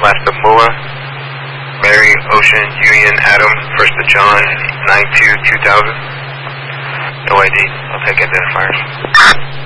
last of Mua, Mary, Ocean, Union, Adam, first of John, 9-2-2000. No ID. I'll take identifiers.